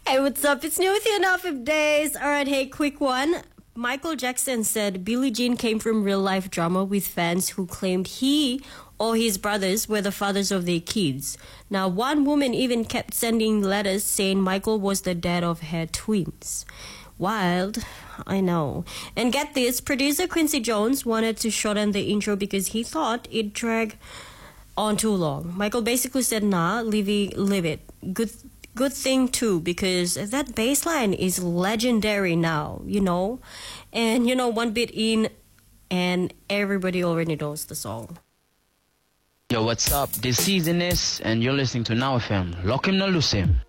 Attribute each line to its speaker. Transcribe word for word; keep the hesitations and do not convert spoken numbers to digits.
Speaker 1: Hey, what's up? It's new with you enough of days. All right, hey, quick one. Michael Jackson said Billie Jean came from real-life drama with fans who claimed he or his brothers were the fathers of their kids. Now, one woman even kept sending letters saying Michael was the dad of her twins. Wild, I know. And get this, producer Quincy Jones wanted to shorten the intro because he thought it dragged on too long. Michael basically said, nah, leave it, leave it. Good Good thing too, because that bass line is legendary now, you know. And, you know, one bit in and everybody already knows the song.
Speaker 2: Yo, what's up? This season is, and you're listening to Now F M. Lock him, no lose him.